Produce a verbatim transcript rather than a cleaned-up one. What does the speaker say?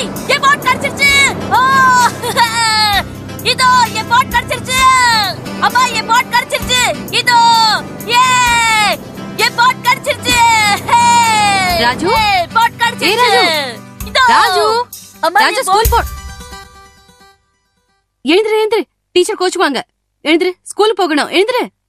என் boat கிடைச்சிருச்சு. இதோ என் boat கிடைச்சிருச்சு. அம்மா என் போட் கிடைச்சிருச்சு. இதோ ஏ என் போட் கிடைச்சிருச்சு. ராஜு போட் கிடைச்சிருச்சு. இதோ ராஜு அம்மா ராஜு ஸ்கூல் போ. எழுந்திரு எழுந்திரு, டீச்சர் கோச்சுவாங்க. எழுந்திரு, ஸ்கூல் போகணும். எழுந்திரு.